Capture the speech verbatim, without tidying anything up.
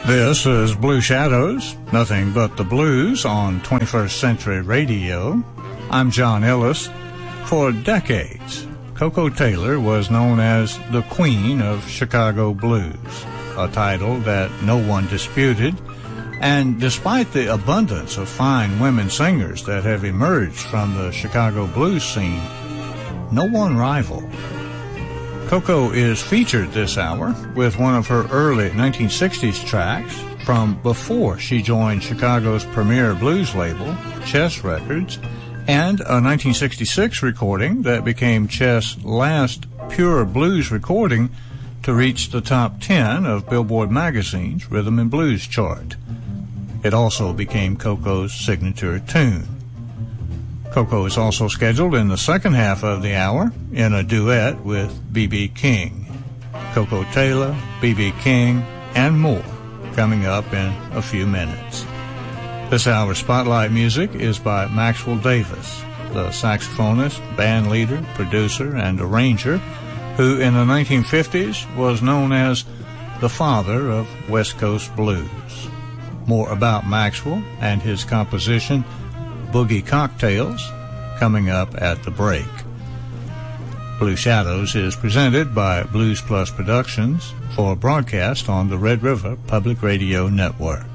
This is Blue Shadows, nothing but the blues on twenty-first Century Radio. I'm John Ellis. For decades, Koko Taylor was known as the Queen of Chicago Blues, a title that no one disputed. And despite the abundance of fine women singers that have emerged from the Chicago blues scene, no one rivaled. Koko is featured this hour with one of her early nineteen sixties tracks from before she joined Chicago's premier blues label, Chess Records, and a nineteen sixty-six recording that became Chess' last pure blues recording to reach the top ten of Billboard magazine's Rhythm and Blues chart. It also became Koko's signature tune. Koko is also scheduled in the second half of the hour in a duet with B B King. Koko Taylor, B B King, and more coming up in a few minutes. This hour's spotlight music is by Maxwell Davis, the saxophonist, band leader, producer, and arranger who in the nineteen fifties was known as the father of West Coast blues. More about Maxwell and his composition Boogie Cocktails coming up at the break. Blue Shadows is presented by Blues Plus Productions for broadcast on the Red River Public Radio Network.